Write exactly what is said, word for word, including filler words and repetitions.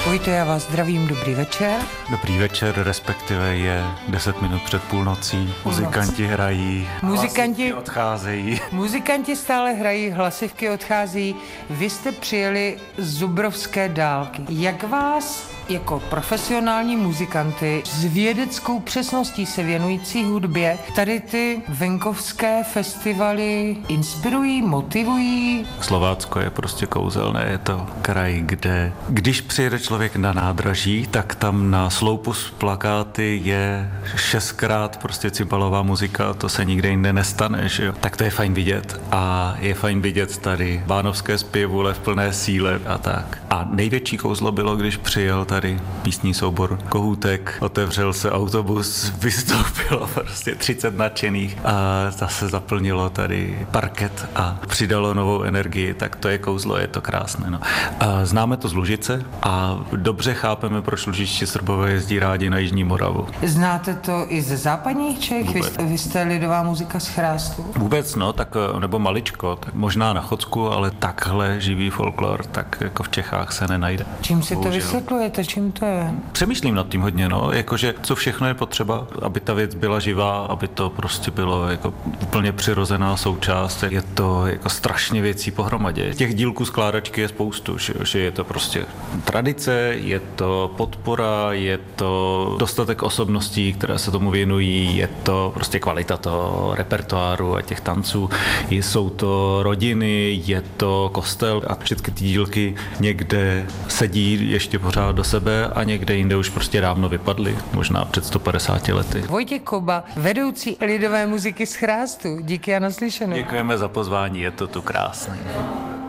Vojto, já vás zdravím, dobrý večer. Dobrý večer, respektive je deset minut před půlnocí. Muzikanti hrají, Muzikanti odcházejí. Muzikanti stále hrají, hlasivky odchází. Vy jste přijeli z Zubrovské dálky. Jak vás jako profesionální muzikanty s vědeckou přesností se věnující hudbě tady ty venkovské festivaly inspirují, motivují? Slovácko je prostě kouzelné, je to kraj, kde když přijede člověk na nádraží, tak tam na sloupu z plakáty je šestkrát prostě cymbalová muzika, to se nikde jinde nestane, že jo? Tak to je fajn vidět a je fajn vidět tady bánovské zpěvule v plné síle a tak. A největší kouzlo bylo, když přijel tady místní soubor Kohoutek, otevřel se autobus, vystoupilo prostě třicet nadšených a zase zaplnilo tady parket a přidalo novou energii, tak to je kouzlo, je to krásné. No. A známe to z Lužice a dobře chápeme, proč lužičtí Srbové jezdí rádi na Jižní Moravu. Znáte to i ze západních Čech? Vy jste, vy jste lidová muzika z Chrástu? Vůbec no, tak nebo maličko, tak možná na Chodsku, ale takhle živý folklor, tak jako v Čechách se nenajde. Čím si Bohužel. to vysvětlujete? Čím to je? Přemýšlím nad tím hodně, no, jakože co všechno je potřeba, aby ta věc byla živá, aby to prostě bylo jako úplně přirozená součást. Je to jako strašně věcí pohromadě. Těch dílků skládačky je spoustu, že, že je to prostě tradice, je to podpora, je to dostatek osobností, které se tomu věnují, je to prostě kvalita toho repertoáru a těch tanců, jsou to rodiny, je to kostel a všechny ty dílky někde sedí ještě pořád do sebe a někde jinde už prostě dávno vypadly, možná před sto padesáti lety. Vojtěch Koba, vedoucí lidové muziky z Chrástu. Díky a naslyšenou. Děkujeme za pozvání, je to tu krásné.